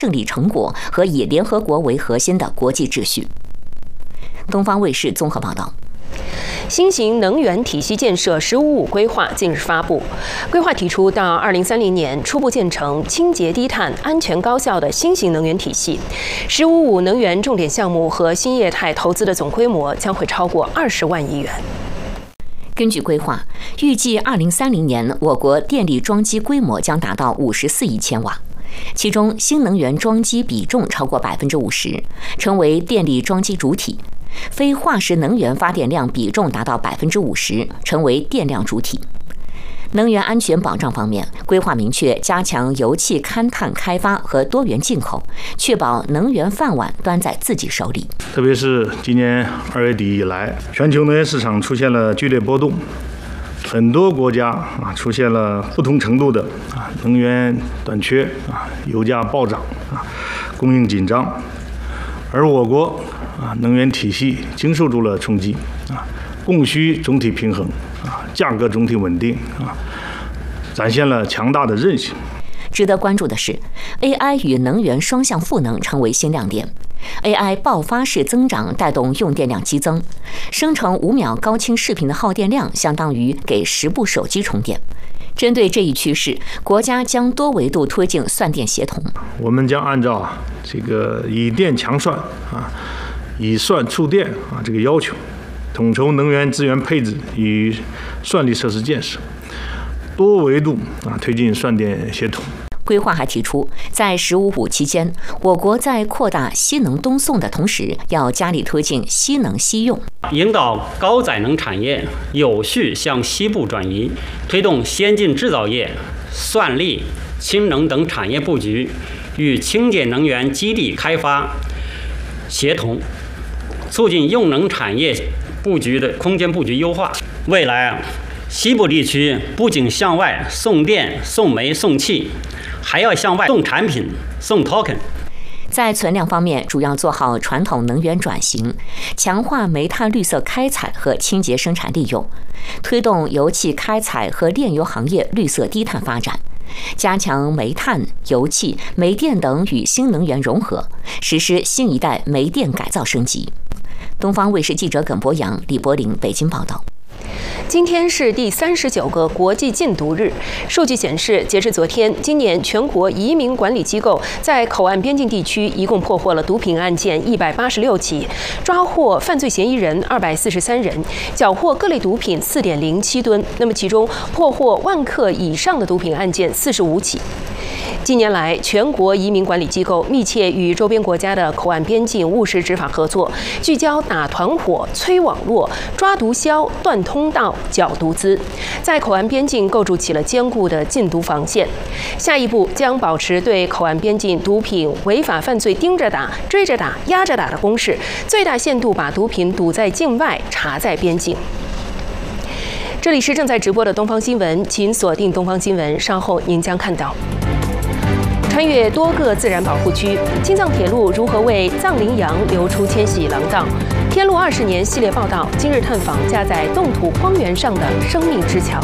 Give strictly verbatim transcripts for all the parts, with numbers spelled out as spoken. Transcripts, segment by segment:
胜利成果和以联合国为核心的国际秩序。东方卫视综合报道。 新型能源体系建设“十五五”规划近日发布，规划提出到二零三零年初步建成清洁低碳、安全高效的新型能源体系。“十五五”能源重点项目和新业态投资的总规模将会超过二十万亿元。 根据规划，预计二零三零年我国电力装机规模将达到五十四亿千瓦。其中，新能源装机比重超过百分之五十，成为电力装机主体；非化石能源发电量比重达到百分之五十，成为电量主体。能源安全保障方面，规划明确加强油气勘探开发和多元进口，确保能源饭碗端在自己手里。 特别是今年二月底以来，全球能源市场出现了剧烈波动。很多国家啊出现了不同程度的啊能源短缺啊，油价暴涨啊，供应紧张，而我国啊能源体系经受住了冲击啊，供需总体平衡啊，价格总体稳定啊，展现了强大的韧性。 值得关注的是 ，A I 与能源双向赋能成为新亮点。A I 爆发式增长带动用电量激增，生成五秒高清视频的耗电量相当于给十部手机充电。针对这一趋势，国家将多维度推进算电协同。 我们将按照这个以电强算啊，以算促电啊这个要求，统筹能源资源配置与算力设施建设，多维度啊推进算电协同。 规划还提出，在“十五五”期间，我国在扩大西能东送的同时，要加力推进西能西用， 引导高载能产业有序向西部转移，推动先进制造业、算力、氢能等产业布局与清洁能源基地开发协同，促进用能产业布局的空间布局优化。未来，西部地区不仅向外送电、送煤、送气，还要向外送产品、送 token。 在存量方面，主要做好传统能源转型，强化煤炭绿色开采和清洁生产利用，推动油气开采和炼油行业绿色低碳发展，加强煤炭、油气、煤电等与新能源融合，实施新一代煤电改造升级。东方卫视记者耿博洋、李柏林北京报道。 今天是第三十九个国际禁毒日。数据显示，截至昨天，今年全国移民管理机构在口岸边境地区一共破获了毒品案件一百八十六起，抓获犯罪嫌疑人二百四十三人，缴获各类毒品四点零七吨。那么，其中破获万克以上的毒品案件四十五起。近年来，全国移民管理机构密切与周边国家的口岸边境务实执法合作，聚焦打团伙、摧网络、抓毒枭、断通道、缴毒资，在口岸边境构筑起了坚固的禁毒防线。下一步将保持对口岸边境毒品违法犯罪盯着打、追着打、压着打的攻势，最大限度把毒品堵在境外、查在边境。这里是正在直播的东方新闻，请锁定东方新闻，稍后您将看到。穿越多个自然保护区，青藏铁路如何为藏羚羊留出迁徙廊道？天路二十年系列报道今日探访架在冻土荒原上的生命之桥。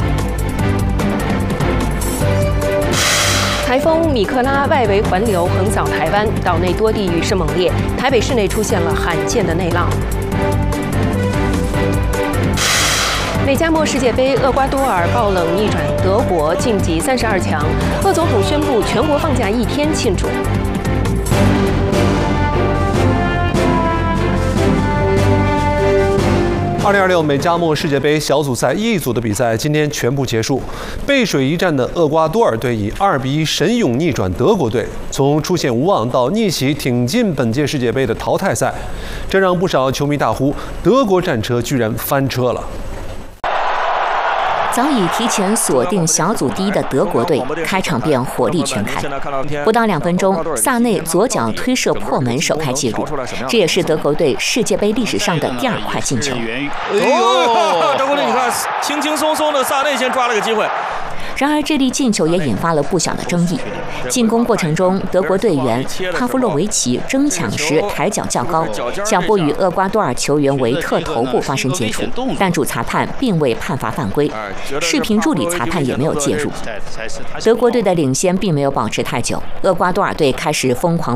台风米克拉外围环流横扫台湾，岛内多地雨势猛烈，台北市内出现了罕见的内涝。美加墨世界杯，厄瓜多尔爆冷逆转德国晋级三十二强，厄总统宣布全国放假一天庆祝。 二零二六美加墨世界杯小组赛 E 组的比赛今天全部结束，背水一战的厄瓜多尔队以二比一神勇逆转德国队，从出现无望到逆袭挺进本届世界杯的淘汰赛，这让不少球迷大呼：德国战车居然翻车了！ 早已提前锁定小组第一的德国队，开场便火力全开。不到两分钟，萨内左脚推射破门，首开纪录，这也是德国队世界杯历史上的第二块进球。 哎呦，德国队你看，轻轻松松的萨内先抓了个机会。 然而，这粒进球也引发了不小的争议。进攻过程中，德国队员帕夫洛维奇争抢时抬脚较高，脚部与厄瓜多尔球员维特头部发生接触，但主裁判并未判罚犯规，视频助理裁判也没有介入。德国队的领先并没有保持太久，厄瓜多尔队开始疯狂